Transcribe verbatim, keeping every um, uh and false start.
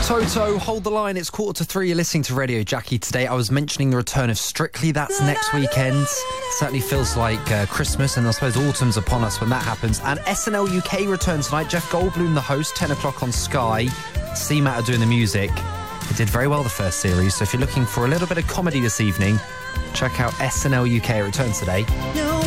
Toto, hold the line. It's quarter to three. You're listening to Radio Jackie today. I was mentioning the return of Strictly. That's next weekend. Certainly feels like uh, Christmas, and I suppose autumn's upon us when that happens. And S N L U K returns tonight. Jeff Goldblum, the host, ten o'clock on Sky. C Matt are doing the music. It did very well the first series, so if you're looking for a little bit of comedy this evening, check out S N L U K. It returns today.